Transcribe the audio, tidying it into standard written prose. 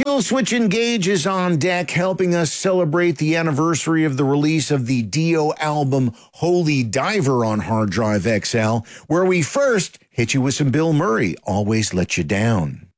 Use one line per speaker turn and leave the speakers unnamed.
Kill Switch Engage is on deck, helping us celebrate the anniversary of the release of the Dio album Holy Diver on Hard Drive XL, where we first hit you with some Bill Murray, Always Let You Down.